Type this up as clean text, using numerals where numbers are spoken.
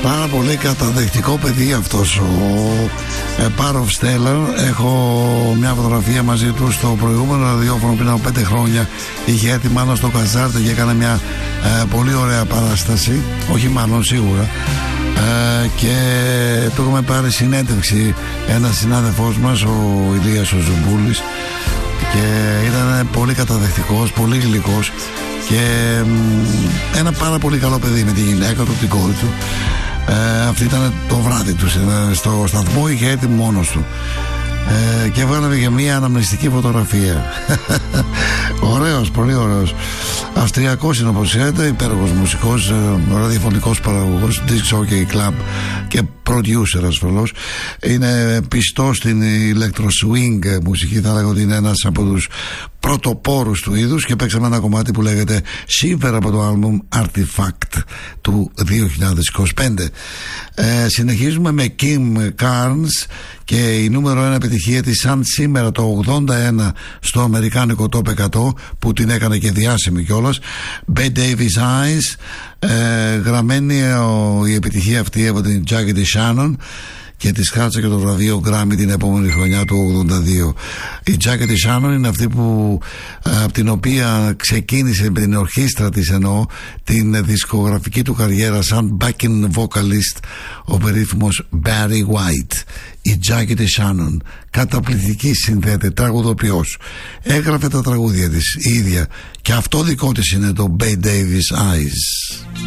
Πάρα πολύ καταδεκτικό παιδί αυτός ο Πάροφ Στέλλαρ. Έχω μια φωτογραφία μαζί του στο προηγούμενο ραδιόφωνο πριν από 5 χρόνια. Είχε έρθει μάλλον στο Καζάρτε και έκανε μια πολύ ωραία παράσταση. Όχι μάλλον, σίγουρα. Και το έχουμε πάρει συνέντευξη ένας συνάδελφός μας, ο Ηλίας ο Ζουμπούλης, και ήταν πολύ καταδεκτικός, πολύ γλυκός και ένα πάρα πολύ καλό παιδί με τη γυναίκα του, την κόρη του. Αυτή ήταν το βράδυ του στο σταθμό, είχε έρθει μόνος του και βγάλαμε και μια αναμνηστική φωτογραφία. Ωραίος, πολύ ωραίος. Αυστριακός είναι, όπως ξέρετε, υπέροχος μουσικός, ραδιοφωνικός παραγωγός, disc jockey club και producer ασφαλώς. Είναι πιστός στην electro swing μουσική, θα λέγω ότι είναι ένας από τους πρωτοπόρους του είδους, και παίξαμε ένα κομμάτι που λέγεται Shiver από το album Artifact του 2025. Συνεχίζουμε με Kim Carnes και η νούμερο 1 επιτυχία της σαν σήμερα το 81 στο αμερικάνικο Top 100, που την έκανε και διάσημη κιόλας. Bette Davis Eyes, γραμμένη η επιτυχία αυτή από την Jackie DeShannon, και της χάρτησε και το βραβείο Grammy την επόμενη χρονιά του 82. Η Jackie DeShannon είναι αυτή που από την οποία ξεκίνησε με την ορχήστρα της, εννοώ, την δισκογραφική του καριέρα σαν backing vocalist ο περίφημος Barry White. Η Jackie DeShannon, καταπληκτική συνθέτη, τραγουδοποιός, έγραφε τα τραγούδια της η ίδια, και αυτό δικό της είναι το Bette Davis Eyes.